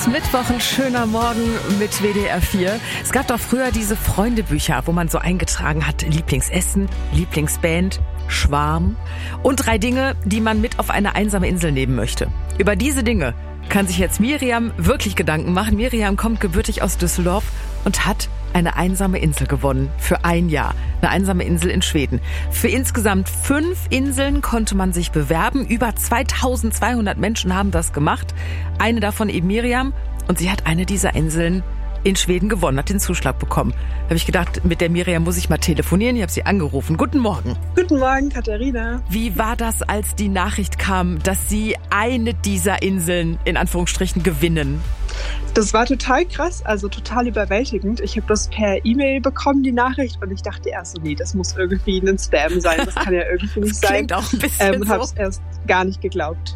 Mittwoch, ein schöner Morgen mit WDR 4. Es gab doch früher diese Freundebücher, wo man so eingetragen hat, Lieblingsessen, Lieblingsband, Schwarm und 3 Dinge, die man mit auf eine einsame Insel nehmen möchte. Über diese Dinge kann sich jetzt Miriam wirklich Gedanken machen. Miriam kommt gebürtig aus Düsseldorf und hat eine einsame Insel gewonnen für ein Jahr. Eine einsame Insel in Schweden. Für insgesamt 5 Inseln konnte man sich bewerben. Über 2200 Menschen haben das gemacht. Eine davon eben Miriam. Und sie hat eine dieser Inseln in Schweden gewonnen, hat den Zuschlag bekommen. Da habe ich gedacht, mit der Miriam muss ich mal telefonieren. Ich habe sie angerufen. Guten Morgen. Guten Morgen, Katharina. Wie war das, als die Nachricht kam, dass Sie eine dieser Inseln in Anführungsstrichen gewinnen? Das war total krass, also total überwältigend. Ich habe das per E-Mail bekommen, die Nachricht, und ich dachte erst so, nee, das muss irgendwie ein Spam sein. Das kann ja irgendwie nicht sein. Klingt auch ein bisschen und habe es erst gar nicht geglaubt.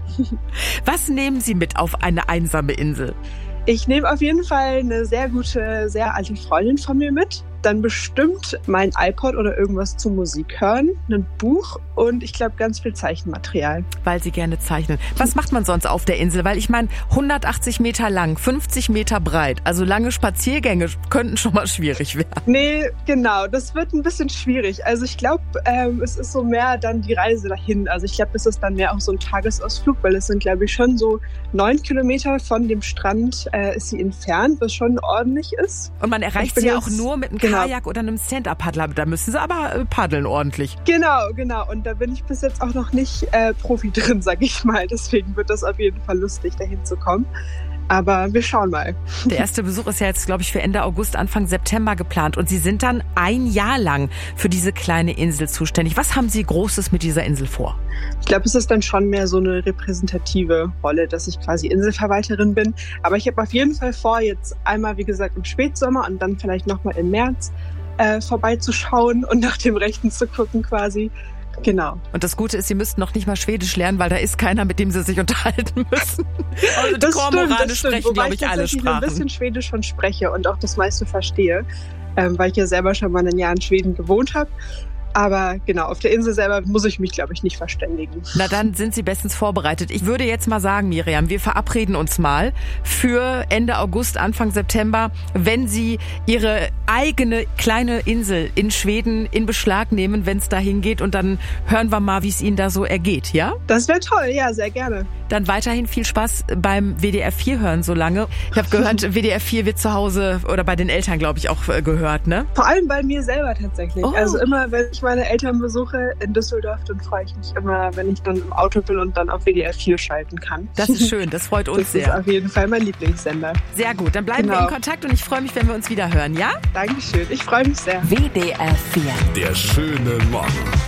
Was nehmen Sie mit auf eine einsame Insel? Ich nehme auf jeden Fall eine sehr gute, sehr alte Freundin von mir mit. Dann bestimmt mein iPod oder irgendwas zur Musik hören, ein Buch und ich glaube ganz viel Zeichenmaterial. Weil Sie gerne zeichnen. Was macht man sonst auf der Insel? Weil ich meine, 180 Meter lang, 50 Meter breit, also lange Spaziergänge könnten schon mal schwierig werden. Nee, genau, das wird ein bisschen schwierig. Also ich glaube, es ist so mehr dann die Reise dahin. Also ich glaube, es ist dann mehr auch so ein Tagesausflug, weil es sind, glaube ich, schon so 9 Kilometer von dem Strand ist sie entfernt, was schon ordentlich ist. Und man erreicht sie ja auch nur mit einem Kajak oder einem Stand-Up-Paddler. Da müssen sie aber paddeln ordentlich. Genau. Und da bin ich bis jetzt auch noch nicht Profi drin, sag ich mal. Deswegen wird das auf jeden Fall lustig, dahin zu kommen. Aber wir schauen mal. Der erste Besuch ist ja jetzt, glaube ich, für Ende August, Anfang September geplant. Und Sie sind dann ein Jahr lang für diese kleine Insel zuständig. Was haben Sie Großes mit dieser Insel vor? Ich glaube, es ist dann schon mehr so eine repräsentative Rolle, dass ich quasi Inselverwalterin bin. Aber ich habe auf jeden Fall vor, jetzt einmal, wie gesagt, im Spätsommer und dann vielleicht nochmal im März vorbeizuschauen und nach dem Rechten zu gucken quasi. Genau. Und das Gute ist, Sie müssten noch nicht mal Schwedisch lernen, weil da ist keiner, mit dem Sie sich unterhalten müssen. Also die Kormorane sprechen, glaube ich, alle Sprachen. Wobei ich ein bisschen Schwedisch schon spreche und auch das meiste verstehe, weil ich ja selber schon mal ein Jahr in Schweden gewohnt habe. Aber genau, auf der Insel selber muss ich mich, glaube ich, nicht verständigen. Na, dann sind Sie bestens vorbereitet. Ich würde jetzt mal sagen, Miriam, wir verabreden uns mal für Ende August, Anfang September, wenn Sie Ihre eigene kleine Insel in Schweden in Beschlag nehmen, wenn es dahin geht. Und dann hören wir mal, wie es Ihnen da so ergeht, ja? Das wäre toll, ja, sehr gerne. Dann weiterhin viel Spaß beim WDR 4 hören so lange. Ich habe gehört, WDR 4 wird zu Hause oder bei den Eltern, glaube ich, auch gehört, ne? Vor allem bei mir selber tatsächlich. Oh. Also immer, wenn ich meine Eltern besuche in Düsseldorf, dann freue ich mich immer, wenn ich dann im Auto bin und dann auf WDR 4 schalten kann. Das ist schön, das freut uns sehr. Das ist auf jeden Fall mein Lieblingssender. Sehr gut, dann bleiben wir in Kontakt und ich freue mich, wenn wir uns wieder hören, ja? Dankeschön, ich freue mich sehr. WDR 4. Der schöne Morgen.